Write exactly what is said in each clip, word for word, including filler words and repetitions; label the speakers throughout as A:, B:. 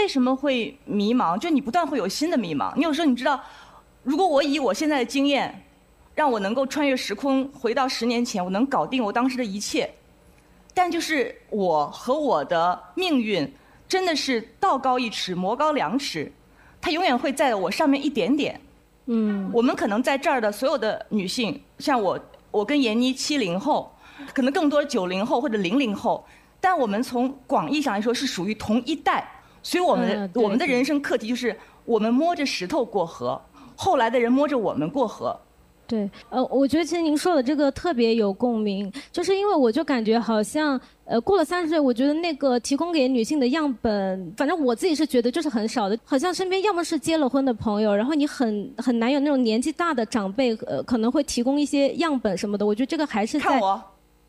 A: 为什么会迷茫？就你不断会有新的迷茫。你有时候你知道，如果我以我现在的经验，让我能够穿越时空回到十年前，我能搞定我当时的一切。但就是我和我的命运真的是道高一尺，魔高两尺，它永远会在我上面一点点。
B: 嗯，
A: 我们可能在这儿的所有的女性，像我，我跟闫妮七零后，可能更多九零后或者零零后，但我们从广义上来说是属于同一代，所以我们的、
B: 嗯、
A: 我们的人生课题就是我们摸着石头过河，后来的人摸着我们过河。
B: 对，呃，我觉得其实您说的这个特别有共鸣，就是因为我就感觉好像，呃，过了三十岁，我觉得那个提供给女性的样本，反正我自己是觉得就是很少的，好像身边要么是结了婚的朋友，然后你很很难有那种年纪大的长辈，呃，可能会提供一些样本什么的。我觉得这个还是在。
A: 看我。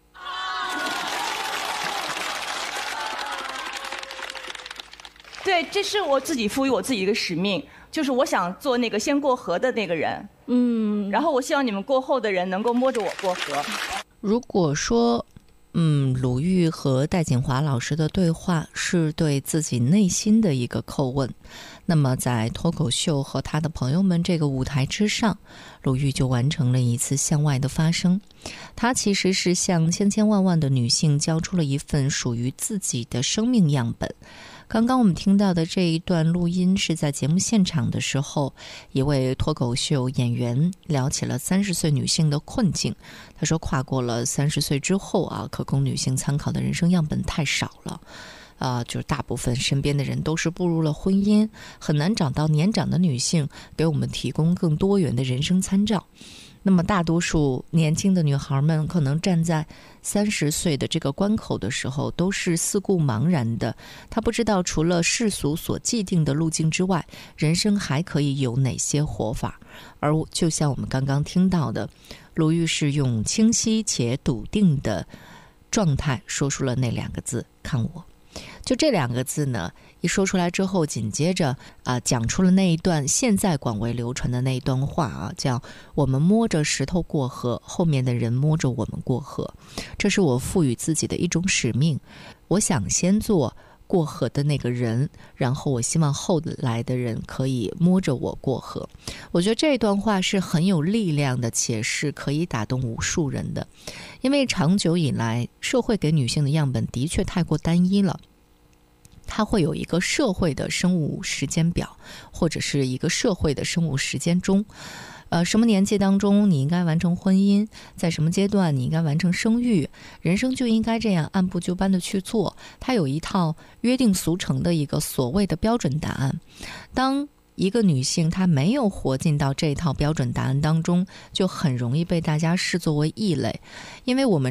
A: 对，这是我自己赋予我自己一个使命。就是我想做那个先过河的那个人，
B: 嗯，
A: 然后我希望你们过后的人能够摸着我过河。
C: 如果说，嗯，鲁豫和戴锦华老师的对话是对自己内心的一个叩问，那么在脱口秀和他的朋友们这个舞台之上，鲁豫就完成了一次向外的发声。他其实是向千千万万的女性交出了一份属于自己的生命样本。刚刚我们听到的这一段录音是在节目现场的时候，一位脱口秀演员聊起了三十岁女性的困境。他说跨过了三十岁之后啊，可供女性参考的人生样本太少了。啊、呃，就是大部分身边的人都是步入了婚姻，很难找到年长的女性给我们提供更多元的人生参照。那么大多数年轻的女孩们可能站在三十岁的这个关口的时候都是四顾茫然的，她不知道除了世俗所既定的路径之外，人生还可以有哪些活法。而就像我们刚刚听到的，鲁豫是用清晰且笃定的状态说出了那两个字，看我。就这两个字呢，一说出来之后，紧接着啊、呃，讲出了那一段现在广为流传的那一段话啊，叫我们摸着石头过河，后面的人摸着我们过河。这是我赋予自己的一种使命，我想先做过河的那个人，然后我希望后来的人可以摸着我过河。我觉得这段话是很有力量的，且是可以打动无数人的。因为长久以来，社会给女性的样本的确太过单一了。它会有一个社会的生物时间表，或者是一个社会的生物时间钟。呃，什么年纪当中你应该完成婚姻，在什么阶段你应该完成生育，人生就应该这样按部就班的去做。它有一套约定俗成的一个所谓的标准答案。当一个女性她没有活进到这套标准答案当中，就很容易被大家视作为异类。因为我们